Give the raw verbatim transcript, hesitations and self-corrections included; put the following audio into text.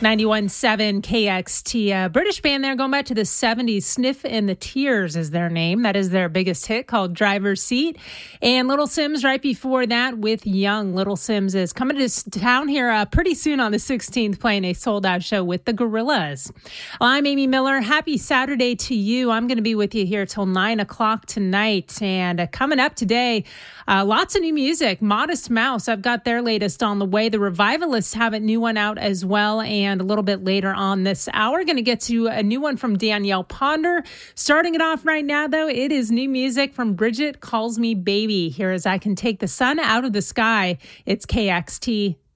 ninety-one point seven K X T, a British band there going back to the seventies. Sniff and the Tears is their name. That is their biggest hit, called Driver's Seat. And Little Sims right before that with Young. Little Sims is coming to town here uh, pretty soon on the sixteenth, playing a sold-out show with the Gorillaz. Well, I'm Amy Miller. Happy Saturday to you. I'm going to be with you here till nine o'clock tonight. And uh, coming up today, uh, lots of new music. Modest Mouse, I've got their latest on the way. The Revivalists have a new one out as well. And a little bit later on this hour, going to get to a new one from Danielle Ponder. Starting it off right now, though, it is new music from Bridget Calls Me Baby. Here as I Can Take the Sun Out of the Sky. It's K X T